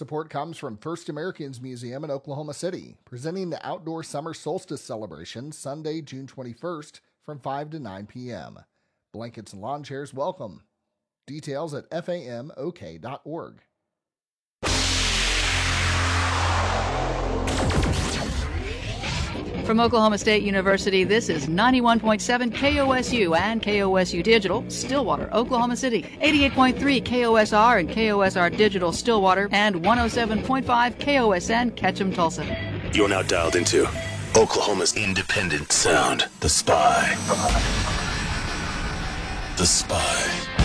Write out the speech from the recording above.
Support comes from First Americans Museum in Oklahoma City, presenting the Outdoor Summer Solstice Celebration Sunday, June 21st from 5 to 9 p.m. Blankets and lawn chairs welcome. Details at famok.org. From Oklahoma State University, this is 91.7 KOSU and KOSU Digital, Stillwater, Oklahoma City, 88.3 KOSR and KOSR Digital, Stillwater, and 107.5 KOSN, Ketchum, Tulsa. You're now dialed into Oklahoma's independent sound, The Spy. The Spy.